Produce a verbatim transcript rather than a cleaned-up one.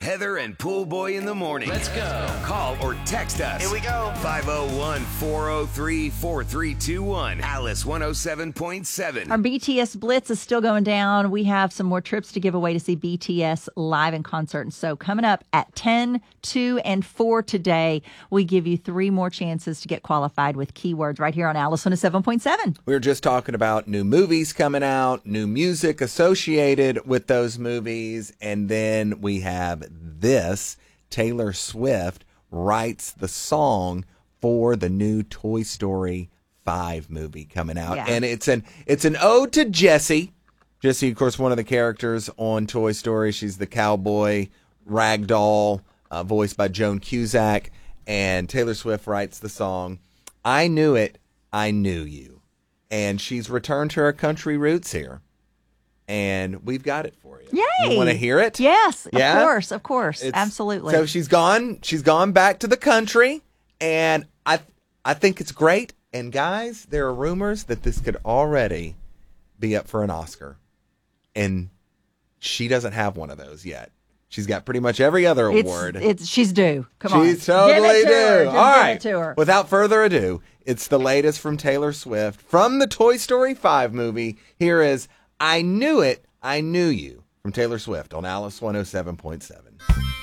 Heather and Pool Boy in the morning. Let's go. Call or text us. Here we go. five oh one, four oh three, four three two one. Alice one oh seven point seven. Our B T S Blitz is still going down. We have some more trips to give away to see B T S live in concert. And so coming up at ten, two, and four today, we give you three more chances to get qualified with keywords right here on Alice one oh seven point seven. We were just talking about new movies coming out, new music associated with those movies, and then we have this. Taylor Swift writes the song for the new Toy Story five movie coming out. Yeah. And it's an it's an ode to Jessie. Jessie, of course, one of the characters on Toy Story. She's the cowboy ragdoll, uh, voiced by Joan Cusack. And Taylor Swift writes the song, I Knew It, I Knew You. And she's returned to her country roots here. And we've got it for you. Yay! You want to hear it? Yes, Yeah? of course, of course. It's- Absolutely. So she's gone. She's gone back to the country, and I, I think it's great. And guys, there are rumors that this could already be up for an Oscar, and she doesn't have one of those yet. She's got pretty much every other it's, award. It's She's due. Come on. She's totally Give it to due. her. Just All give right. it to her. Without further ado, it's the latest from Taylor Swift from the Toy Story five movie. Here is I Knew It, I Knew You from Taylor Swift on Alice one oh seven point seven.